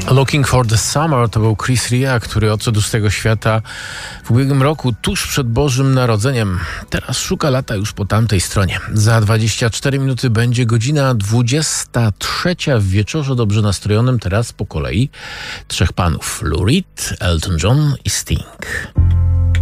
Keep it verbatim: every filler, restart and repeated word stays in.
Looking for the Summer to był Chris Rea, który odszedł z tego świata w ubiegłym roku, tuż przed Bożym Narodzeniem. Teraz szuka lata już po tamtej stronie. Za dwadzieścia cztery minuty będzie godzina dwudziesta trzecia w wieczorze dobrze nastrojonym. Teraz po kolei trzech panów: Lou Reed, Elton John i Sting.